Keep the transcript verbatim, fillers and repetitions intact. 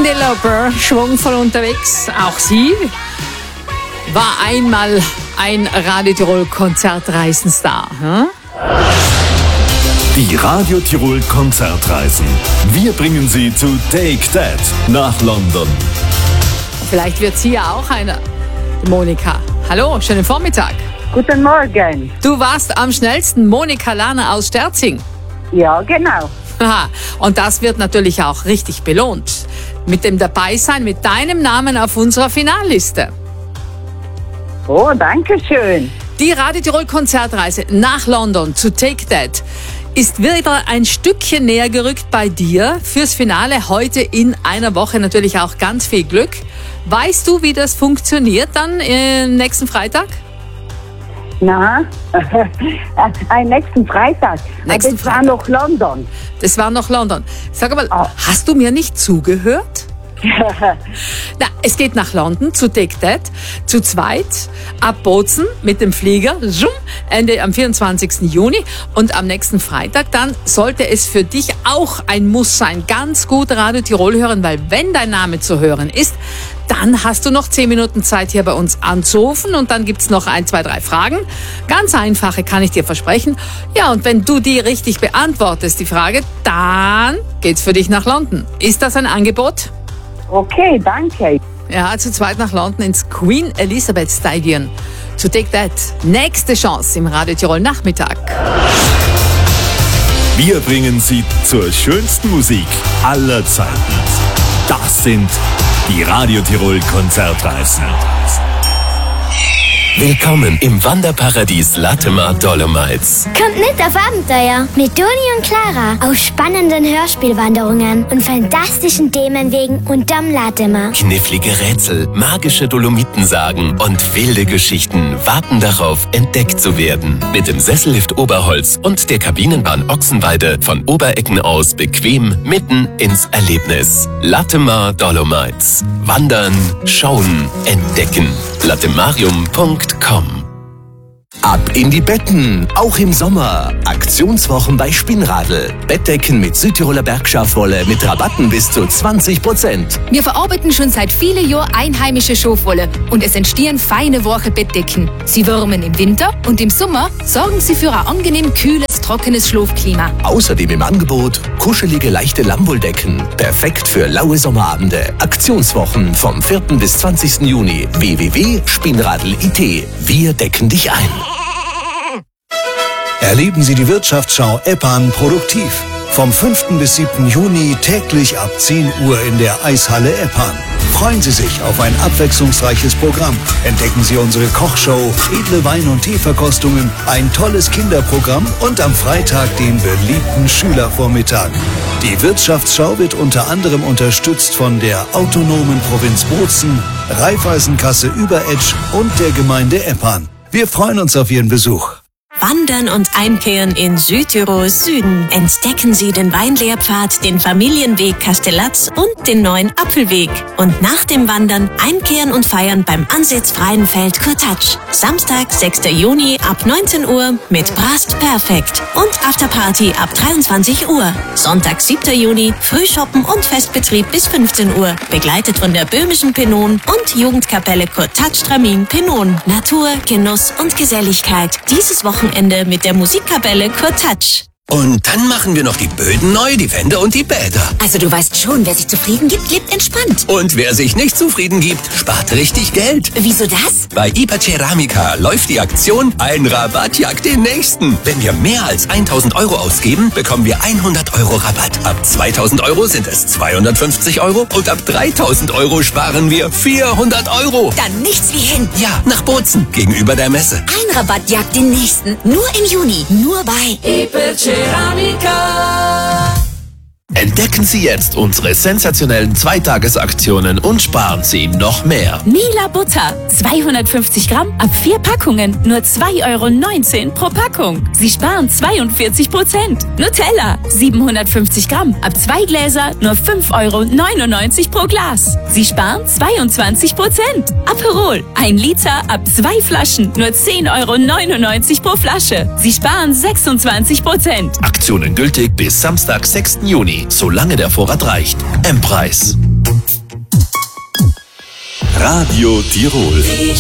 Cyndi Lauper, schwungvoll unterwegs. Auch sie war einmal ein Radio Tirol Konzertreisenstar. Hm? Die Radio Tirol Konzertreisen. Wir bringen Sie zu Take That nach London. Vielleicht wird sie ja auch eine. Monika, hallo, schönen Vormittag. Guten Morgen. Du warst am schnellsten, Monika Lahner aus Sterzing. Ja, genau. Aha. Und das wird natürlich auch richtig belohnt. Mit dem Dabeisein mit deinem Namen auf unserer Finalliste. Oh, danke schön. Die Radio Tirol Konzertreise nach London zu Take That ist wieder ein Stückchen näher gerückt bei dir fürs Finale heute in einer Woche. Natürlich auch ganz viel Glück. Weißt du, wie das funktioniert dann äh, nächsten Freitag? Na, ein nächsten Freitag. Nächsten das war Freitag. noch London. Das war noch London. Sag mal, Oh. hast du mir nicht zugehört? Na, es geht nach London zu Take That, zu zweit, ab Bozen mit dem Flieger, zoom, Ende am vierundzwanzigsten Juni. Und am nächsten Freitag dann sollte es für dich auch ein Muss sein, ganz gut Radio Tirol hören, weil wenn dein Name zu hören ist, dann hast du noch zehn Minuten Zeit, hier bei uns anzurufen und dann gibt's noch ein, zwei, drei Fragen. Ganz einfache, kann ich dir versprechen. Ja, und wenn du die richtig beantwortest, die Frage, dann geht's für dich nach London. Ist das ein Angebot? Okay, danke. Ja, zu zweit nach London ins Queen Elizabeth Stadium. To Take That. Nächste Chance im Radio Tirol Nachmittag. Wir bringen Sie zur schönsten Musik aller Zeiten. Das sind die Radio Tirol Konzertreisen. Willkommen im Wanderparadies Latemar Dolomites. Kommt mit auf Abenteuer mit Toni und Clara auf spannenden Hörspielwanderungen und fantastischen Themenwegen unterm Latemar. Knifflige Rätsel, magische Dolomitensagen und wilde Geschichten warten darauf, entdeckt zu werden. Mit dem Sessellift Oberholz und der Kabinenbahn Ochsenweide von Oberecken aus bequem mitten ins Erlebnis. Latemar Dolomites. Wandern, schauen, entdecken. latemarium punkt com. Ab in die Betten, auch im Sommer. Aktionswochen bei Spinnradl. Bettdecken mit Südtiroler Bergschafwolle mit Rabatten bis zu zwanzig Prozent. Wir verarbeiten schon seit vielen Jahren einheimische Schafwolle und es entstehen feine, weiche Bettdecken. Sie wärmen im Winter und im Sommer sorgen sie für ein angenehm kühles, trockenes Schlafklima. Außerdem im Angebot kuschelige, leichte Lammwolldecken. Perfekt für laue Sommerabende. Aktionswochen vom vierten bis zwanzigsten Juni. w w w punkt spinnradl punkt i t. Wir decken dich ein. Erleben Sie die Wirtschaftsschau EPAN produktiv. Vom fünften bis siebten Juni täglich ab zehn Uhr in der Eishalle EPAN. Freuen Sie sich auf ein abwechslungsreiches Programm. Entdecken Sie unsere Kochshow, edle Wein- und Teeverkostungen, ein tolles Kinderprogramm und am Freitag den beliebten Schülervormittag. Die Wirtschaftsschau wird unter anderem unterstützt von der autonomen Provinz Bozen, Raiffeisenkasse Überetsch und der Gemeinde EPAN. Wir freuen uns auf Ihren Besuch. Wandern und Einkehren in Südtirols Süden. Entdecken Sie den Weinlehrpfad, den Familienweg Kastellatz und den neuen Apfelweg. Und nach dem Wandern einkehren und feiern beim ansitzfreien Feld Kurtatsch. Samstag, sechster Juni ab neunzehn Uhr mit Brast Perfekt und Afterparty ab dreiundzwanzig Uhr. Sonntag, siebter Juni, Frühshoppen und Festbetrieb bis fünfzehn Uhr. Begleitet von der böhmischen Penon und Jugendkapelle Kurtatsch Tramin Penon. Natur, Genuss und Geselligkeit. Dieses Wochenende Ende mit der Musikkapelle Kurtatsch. Und dann machen wir noch die Böden neu, die Wände und die Bäder. Also du weißt schon, wer sich zufrieden gibt, lebt entspannt. Und wer sich nicht zufrieden gibt, spart richtig Geld. Wieso das? Bei I P A Ceramica läuft die Aktion Ein Rabatt jagt den nächsten. Wenn wir mehr als tausend Euro ausgeben, bekommen wir hundert Euro Rabatt. Ab zweitausend Euro sind es zweihundertfünfzig Euro und ab dreitausend Euro sparen wir vierhundert Euro. Dann nichts wie hin. Ja, nach Bozen, gegenüber der Messe. Ein Rabatt jagt den nächsten. Nur im Juni. Nur bei I P A Ceramica. Entdecken Sie jetzt unsere sensationellen Zweitagesaktionen und sparen Sie noch mehr. Mila Butter, zweihundertfünfzig Gramm, ab vier Packungen, nur zwei Euro neunzehn pro Packung. Sie sparen zweiundvierzig Prozent. Nutella, siebenhundertfünfzig Gramm, ab zwei Gläser, nur fünf Euro neunundneunzig pro Glas. Sie sparen zweiundzwanzig Prozent. Aperol, ein Liter, ab zwei Flaschen, nur zehn Euro neunundneunzig pro Flasche. Sie sparen sechsundzwanzig Prozent. Aktionen gültig bis Samstag, sechsten Juni, solange der Vorrat reicht. M-Preis. Radio Tirol.